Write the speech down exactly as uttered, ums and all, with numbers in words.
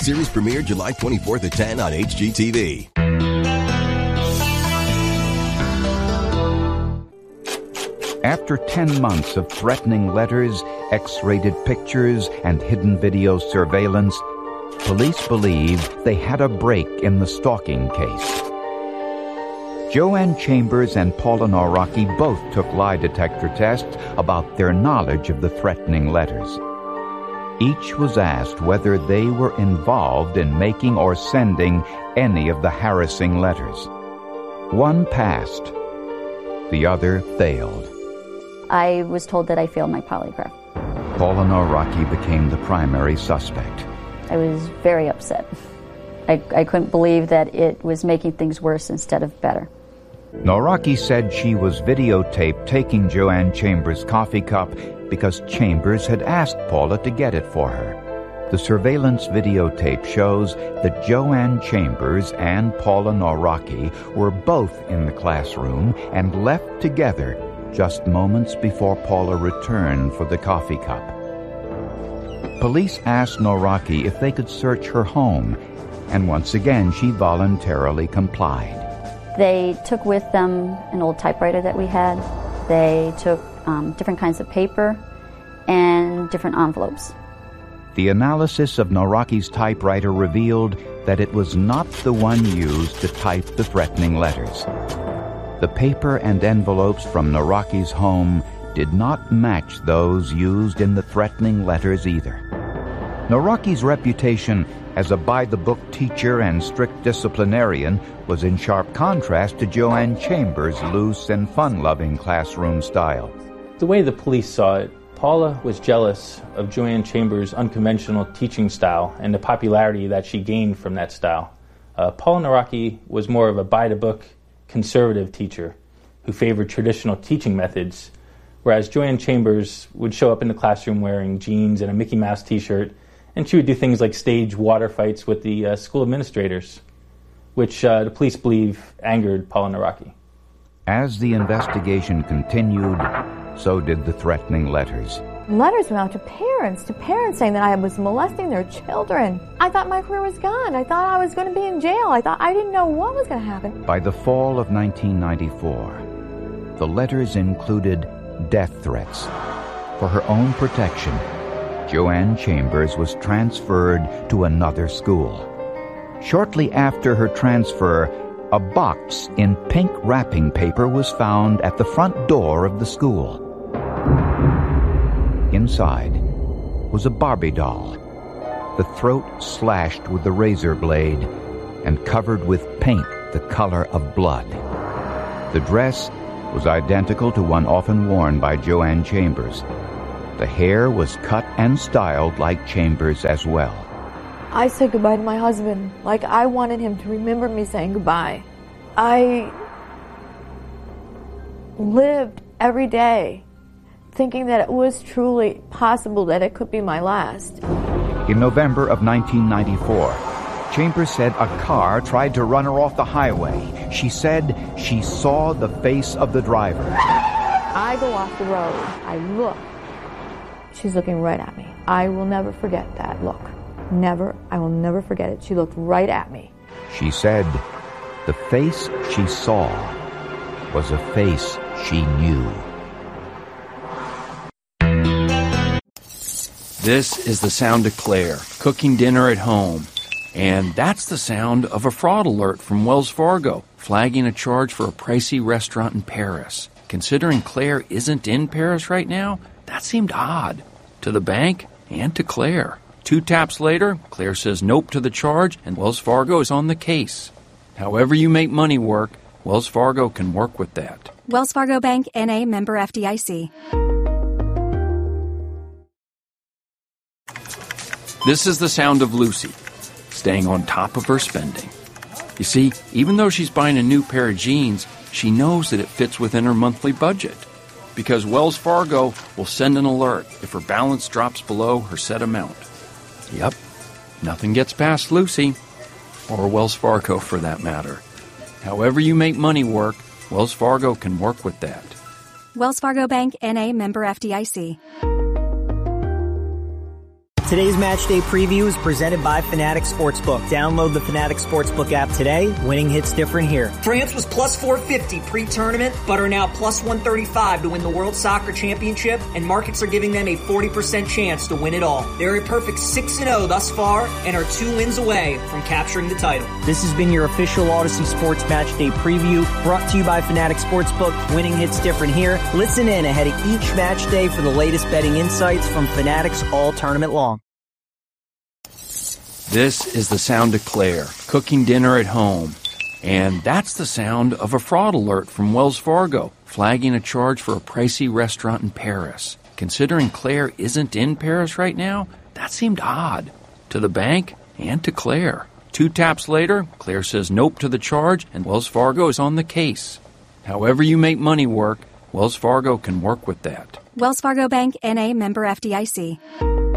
Series premiere July twenty-fourth at ten on H G T V. After ten months of threatening letters, X-rated pictures, and hidden video surveillance, police believed they had a break in the stalking case. Joanne Chambers and Paula Nawrocki both took lie detector tests about their knowledge of the threatening letters. Each was asked whether they were involved in making or sending any of the harassing letters. One passed. The other failed. I was told that I failed my polygraph. Paula Nawrocki became the primary suspect. I was very upset. I, I couldn't believe that it was making things worse instead of better. Nawrocki said she was videotaped taking Joanne Chambers' coffee cup because Chambers had asked Paula to get it for her. The surveillance videotape shows that Joanne Chambers and Paula Nawrocki were both in the classroom and left together just moments before Paula returned for the coffee cup. Police asked Nawrocki if they could search her home, and once again she voluntarily complied. They took with them an old typewriter that we had. They took um, different kinds of paper and different envelopes. The analysis of Nawrocki's typewriter revealed that it was not the one used to type the threatening letters. The paper and envelopes from Nawrocki's home did not match those used in the threatening letters either. Nawrocki's reputation as a by-the-book teacher and strict disciplinarian was in sharp contrast to Joanne Chambers' loose and fun-loving classroom style. The way the police saw it, Paula was jealous of Joanne Chambers' unconventional teaching style and the popularity that she gained from that style. Uh, Paula Nawrocki was more of a by-the-book, conservative teacher who favored traditional teaching methods, whereas Joanne Chambers would show up in the classroom wearing jeans and a Mickey Mouse t-shirt, and she would do things like stage water fights with the uh, school administrators, which uh, the police believe angered Paula Nawrocki. As the investigation continued, so did the threatening letters. Letters went out to parents, to parents saying that I was molesting their children. I thought my career was gone. I thought I was going to be in jail. I thought I didn't know what was going to happen. By the fall of nineteen ninety-four, the letters included death threats. For her own protection, Joanne Chambers was transferred to another school. Shortly after her transfer, a box in pink wrapping paper was found at the front door of the school. Inside was a Barbie doll, the throat slashed with a razor blade and covered with paint the color of blood. The dress was identical to one often worn by Joanne Chambers. The hair was cut and styled like Chambers as well. I said goodbye to my husband, like I wanted him to remember me saying goodbye. I lived every day thinking that it was truly possible that it could be my last. In November of nineteen ninety-four, Chambers said a car tried to run her off the highway. She said she saw the face of the driver. I go off the road. I look. She's looking right at me. I will never forget that look. Never. I will never forget it. She looked right at me. She said the face she saw was a face she knew. This is the sound of Claire, cooking dinner at home. And that's the sound of a fraud alert from Wells Fargo, flagging a charge for a pricey restaurant in Paris. Considering Claire isn't in Paris right now, that seemed odd to the bank and to Claire. Two taps later, Claire says nope to the charge, and Wells Fargo is on the case. However you make money work, Wells Fargo can work with that. Wells Fargo Bank, N A, member F D I C. This is the sound of Lucy, staying on top of her spending. You see, even though she's buying a new pair of jeans, she knows that it fits within her monthly budget. Because Wells Fargo will send an alert if her balance drops below her set amount. Yep, nothing gets past Lucy, or Wells Fargo for that matter. However you make money work, Wells Fargo can work with that. Wells Fargo Bank, N A, member F D I C. Today's match day preview is presented by Fanatics Sportsbook. Download the Fanatics Sportsbook app today. Winning hits different here. France was plus four fifty pre-tournament, but are now plus one thirty-five to win the World Soccer Championship, and markets are giving them a forty percent chance to win it all. They're a perfect six and oh thus far and are two wins away from capturing the title. This has been your official Odyssey Sports Match Day preview, brought to you by Fanatics Sportsbook. Winning hits different here. Listen in ahead of each match day for the latest betting insights from Fanatics all tournament long. This is the sound of Claire, cooking dinner at home. And that's the sound of a fraud alert from Wells Fargo, flagging a charge for a pricey restaurant in Paris. Considering Claire isn't in Paris right now, that seemed odd. To the bank and to Claire. Two taps later, Claire says nope to the charge, and Wells Fargo is on the case. However you make money work, Wells Fargo can work with that. Wells Fargo Bank, N A, member F D I C.